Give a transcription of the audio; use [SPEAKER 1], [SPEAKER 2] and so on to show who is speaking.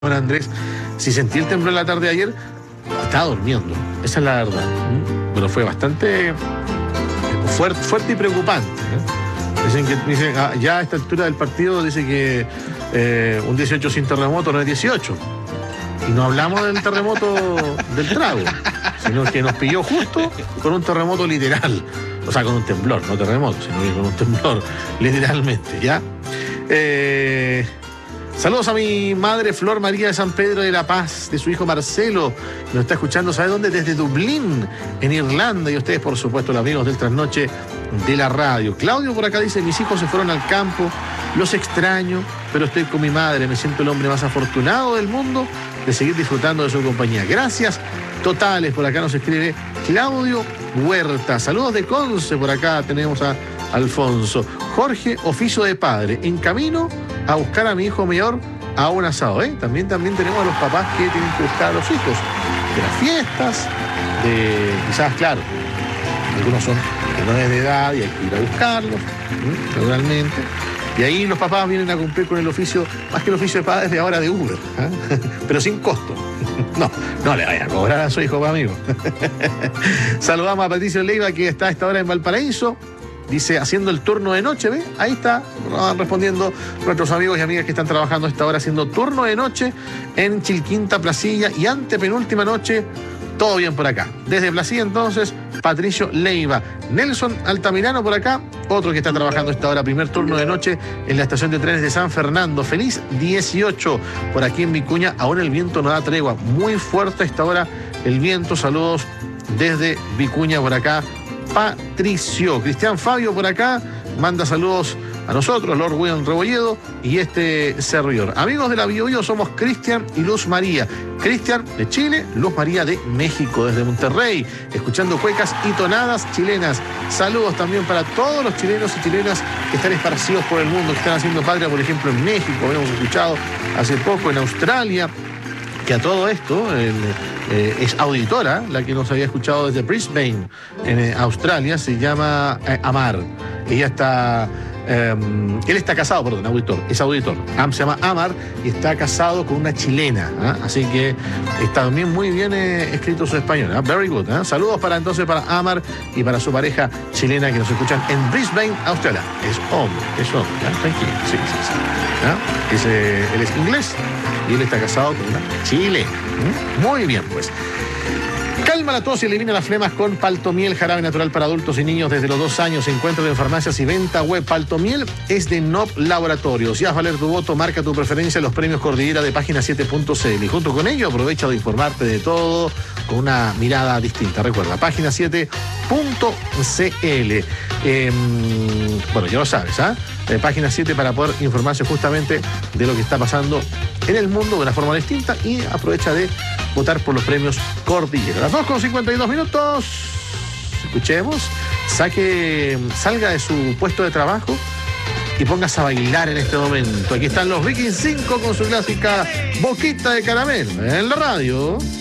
[SPEAKER 1] Don Andrés, si sentí el temblor en la tarde de ayer, estaba durmiendo, esa es la verdad. Pero fue bastante fuerte y preocupante. Dicen ya a esta altura del partido, dice que un 18 sin terremoto no es 18. Y no hablamos del terremoto del trago, sino que nos pilló justo con un terremoto literal. O sea, con un temblor, no terremoto, sino que con un temblor, literalmente, ¿ya? Saludos a mi madre Flor María de San Pedro de la Paz, de su hijo Marcelo, que nos está escuchando, ¿sabe dónde? Desde Dublín, en Irlanda, y ustedes, por supuesto, los amigos del Trasnoche de la radio. Claudio por acá dice, mis hijos se fueron al campo, los extraño, pero estoy con mi madre, me siento el hombre más afortunado del mundo de seguir disfrutando de su compañía. Gracias totales, por acá nos escribe Claudio Huerta. Saludos de Conce, por acá tenemos a Alfonso. Jorge, oficio de padre, en camino a buscar a mi hijo mayor a un asado, ¿eh? También tenemos a los papás que tienen que buscar a los hijos de las fiestas, quizás, claro, algunos son menores de edad y hay que ir a buscarlos, naturalmente. Y ahí los papás vienen a cumplir con el oficio, más que el oficio de padres de ahora de Uber, pero sin costo. No le vayan a cobrar a su hijo, amigo. Saludamos a Patricio Leiva, que está a esta hora en Valparaíso. Dice, haciendo el turno de noche, ¿ve? Ahí está, van respondiendo nuestros amigos y amigas que están trabajando a esta hora haciendo turno de noche en Chilquinta, Placilla, y antepenúltima noche, todo bien por acá. Desde Placilla, entonces, Patricio Leiva. Nelson Altamirano por acá, otro que está trabajando a esta hora, primer turno de noche en la estación de trenes de San Fernando. Feliz 18 por aquí en Vicuña. Aún el viento no da tregua, muy fuerte a esta hora el viento. Saludos desde Vicuña por acá. Patricio. Cristian Fabio por acá manda saludos a nosotros, Lord William Rebolledo y este servidor. Amigos de la Bio Bio, somos Cristian y Luz María. Cristian de Chile, Luz María de México, desde Monterrey, escuchando cuecas y tonadas chilenas. Saludos también para todos los chilenos y chilenas que están esparcidos por el mundo, que están haciendo patria, por ejemplo, en México, hemos escuchado hace poco, en Australia, que a todo esto es auditora, la que nos había escuchado desde Brisbane, en Australia, se llama Amar. Ella está... él está casado, perdón, es auditor. Se llama Amar y está casado con una chilena. Así que está también muy bien escrito su español. Very good. Saludos para Amar y para su pareja chilena que nos escuchan en Brisbane, Australia. Es hombre. Tranquilo. Sí. Él es inglés y él está casado con una chilena. Muy bien, pues. Calma la tos y elimina las flemas con Paltomiel, jarabe natural para adultos y niños desde los 2 años. Se encuentra en farmacias y venta web. Paltomiel es de NOP Laboratorios. Y haz valer tu voto, marca tu preferencia en los premios Cordillera de página7.cl. Y junto con ello aprovecha de informarte de todo con una mirada distinta. Recuerda, página7.cl. Bueno, ya lo sabes, Página 7 para poder informarse justamente de lo que está pasando en el mundo de una forma distinta y aprovecha de votar por los premios Cordillera. Las 2:52. Escuchemos. Salga de su puesto de trabajo y póngase a bailar en este momento. Aquí están los Vikings 5 con su clásica Boquita de Caramelo en la radio.